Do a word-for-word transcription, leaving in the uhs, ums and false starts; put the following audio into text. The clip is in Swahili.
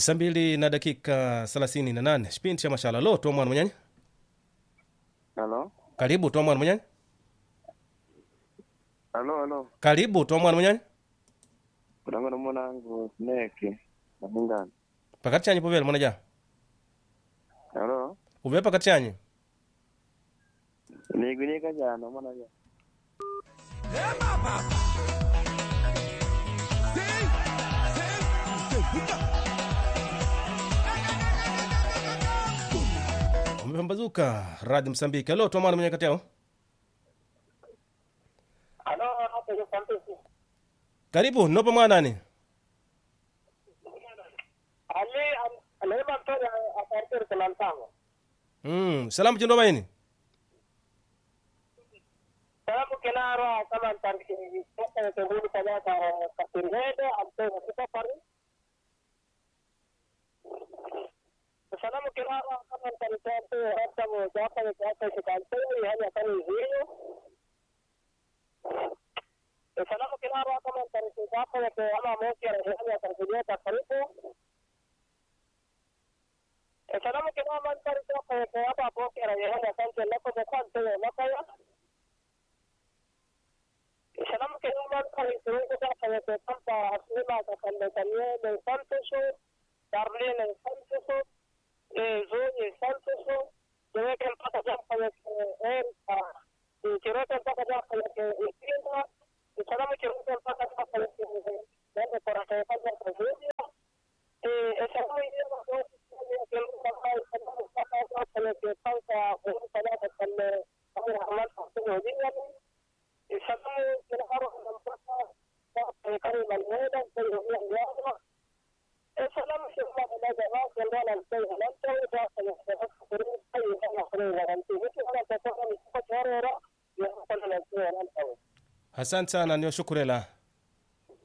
Saa mbili na dakika thelathini na nane. Kipindi cha mashala. Lo, tuwa mwana mwenyanyi. Halo. Karibu, tuwa mwana mwenyanyi. Halo, halo. Karibu, tuwa mwana mwenyanyi. Kudanga na mwanangu Snake na Mungana. Pakati chanyi povela mwana ja. Halo. Uwe pakati chanyi. Nigunika jana mwana ja. Ema papa. Hey, Umepambazuka Radio Msambiki. Lo, tuwa mwana mwenyanyi kati yao. Halo, hapo ni Francis. Karibu, nopo mwana nani? Ali alema mtoja apartir kulantango. Mm, salamu chindo baini. Salamu kenaro kama ntanki sasa tembuni pada ka kapirede amto kita pari. Salamu kenaro kama ntanki hata mo japa ni hata kitanto yani kama hiyo. Salamu kenaro kama ntanki japa ni ama mosi ya yani tankudia ka karibu. Salamu kenaro ntanki japa ni hapa boki ya yani tanki lako kwa kwanza lako ya. Salamu kenapa kali turungu sa kaya tampa asima ka kande kanye de santoso darlene santoso e zoni santoso deve que pasa ya kaya er y quiero que pasa ya kaya que entienda y salamu kenapa pasa ya kaya que donde para que pasa ya kaya eh esa no idea no que lo pasa salamu pasa ya kaya que pasa un para que kande kami amal pasó día Salamu kenapa nampasa sa kari malwela sa yung yawa. Eh salamu kenapa nagawa kaya lang sa halan sa sa sa pero ay ang kaya lang sa ito na sa sa sa sa yung pala lang sa halan. Asante sana, niyo shukurela.